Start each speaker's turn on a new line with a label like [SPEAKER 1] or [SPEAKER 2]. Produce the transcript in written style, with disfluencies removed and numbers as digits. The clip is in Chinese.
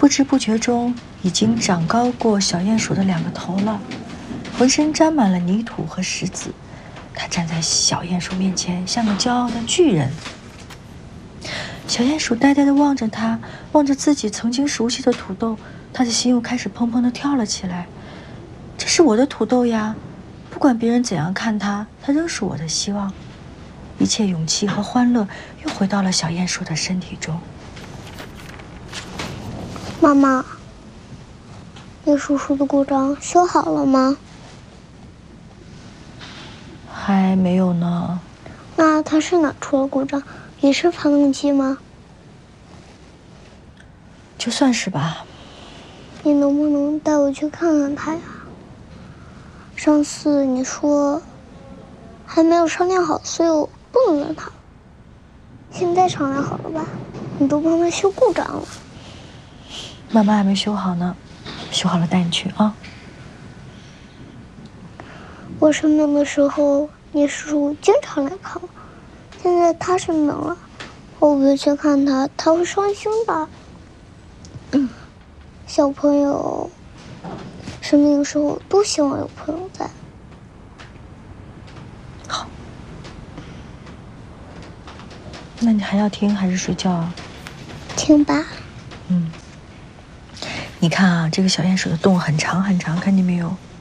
[SPEAKER 1] 不知不觉中已经长高过小鼹鼠的2个头了，浑身沾满了泥土和石子。它站在小鼹鼠面前，像个骄傲的巨人。小鼹鼠呆呆地望着它，望着自己曾经熟悉的土豆，它的心又开始砰砰地跳了起来。这是我的土豆呀！不管别人怎样看它，它仍是我的希望。一切勇气和欢乐又回到了小鼹鼠的身体中。
[SPEAKER 2] 妈妈，叶叔叔的故障修好了吗？
[SPEAKER 1] 还没有呢。
[SPEAKER 2] 那他是哪出了故障？也是发动机吗？
[SPEAKER 1] 就算是吧。
[SPEAKER 2] 你能不能带我去看看他呀？上次你说还没有商量好，所以我不能问他。现在商量好了吧？你都帮他修故障了。
[SPEAKER 1] 妈妈还没修好呢，修好了带你去啊。
[SPEAKER 2] 我生病的时候，你叔叔经常来看我。现在他生病了，我不去看他，他会伤心的。小朋友生病的时候都希望有朋友在。
[SPEAKER 1] 好，那你还要听还是睡觉啊？
[SPEAKER 2] 听吧。
[SPEAKER 1] 你看啊，这个小鼹鼠的洞很长很长，看见没有？